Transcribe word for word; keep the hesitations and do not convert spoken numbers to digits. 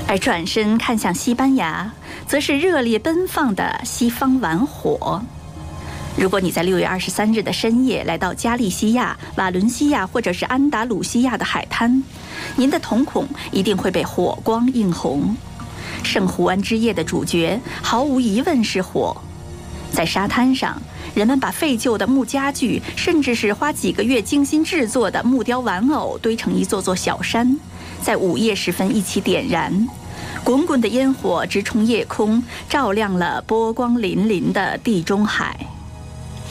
而转身看向西班牙，则是热烈奔放的西方晚火。如果你在六月二十三日的深夜来到加利西亚、瓦伦西亚或者是安达鲁西亚的海滩，您的瞳孔一定会被火光映红。圣胡安之夜的主角毫无疑问是火。在沙滩上，人们把废旧的木家具，甚至是花几个月精心制作的木雕玩偶堆成一座座小山，在午夜时分一起点燃。滚滚的烟火直冲夜空，照亮了波光粼粼的地中海。